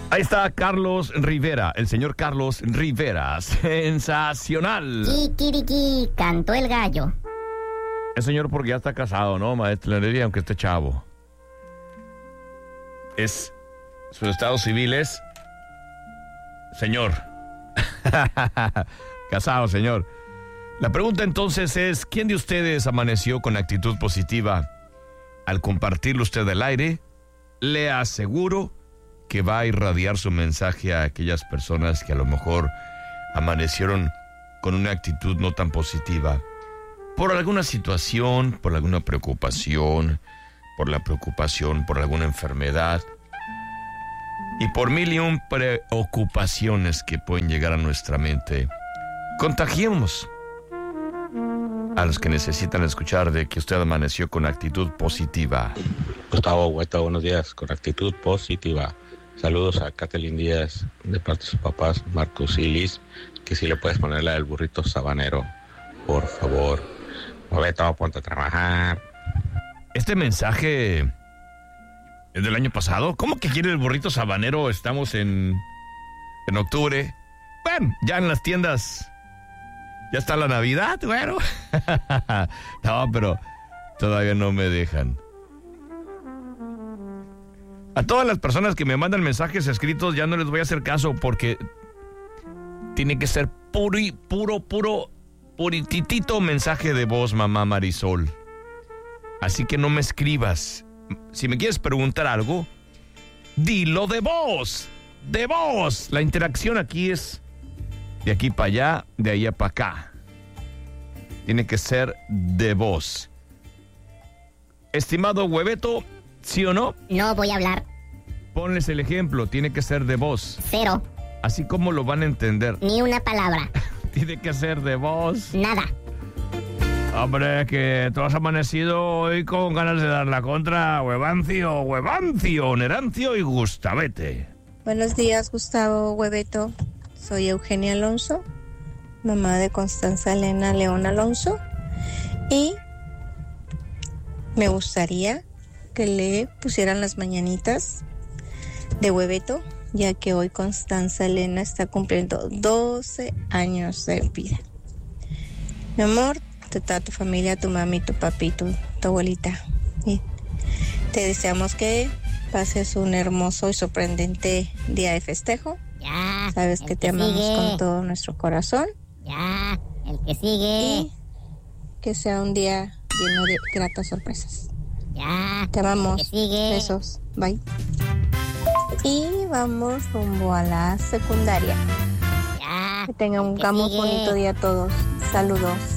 Ahí está Carlos Rivera, el señor Carlos Rivera, sensacional. Kikiriki, cantó el gallo. El señor porque ya está casado, ¿no, maestro? Le diría, aunque esté chavo. Sus estados civiles, señor. Casado, señor. La pregunta entonces es, ¿quién de ustedes amaneció con actitud positiva? Al compartirlo usted al aire, le aseguro que va a irradiar su mensaje a aquellas personas que a lo mejor amanecieron con una actitud no tan positiva. Por alguna situación, por alguna preocupación, por alguna enfermedad y por mil y un preocupaciones que pueden llegar a nuestra mente. Contagiemos a los que necesitan escuchar de que usted amaneció con actitud positiva. Gustavo Huerta, buenos días, con actitud positiva. Saludos a Kathleen Díaz, de parte de sus papás, Marcos y Liz, que si le puedes poner la del burrito sabanero, por favor. Huerta, ponte a trabajar. Este mensaje es del año pasado. ¿Cómo que quiere el burrito sabanero? Estamos en octubre. Bueno, ya en las tiendas ya está la Navidad, bueno. No, pero todavía no me dejan. A todas las personas que me mandan mensajes escritos ya no les voy a hacer caso porque tiene que ser purititito mensaje de voz, mamá Marisol. Así que no me escribas. Si me quieres preguntar algo, dilo de voz. De voz. La interacción aquí es de aquí para allá, de allá para acá. Tiene que ser de voz. Estimado Hueveto, ¿sí o no? No voy a hablar. Ponles el ejemplo, tiene que ser de voz. 0. Así como lo van a entender. Ni una palabra. Tiene que ser de voz. Nada. Hombre, que tú has amanecido hoy con ganas de dar la contra. Huevancio, Nerancio y Gustavete. Buenos días, Gustavo, Hueveto. Soy Eugenia Alonso, mamá de Constanza Elena León Alonso. Y me gustaría que le pusieran las mañanitas de Hueveto, ya que hoy Constanza Elena está cumpliendo 12 años de vida. Mi amor, toda tu familia, tu mami, tu papi, tu abuelita. Y te deseamos que pases un hermoso y sorprendente día de festejo. Ya. Sabes que te amamos con todo nuestro corazón. Ya, el que sigue. Y que sea un día lleno de gratas sorpresas. Ya. Te amamos. El que sigue. Besos. Bye. Y vamos rumbo a la secundaria. Ya. Que tengan un el que muy sigue. bonito día a todos. Saludos.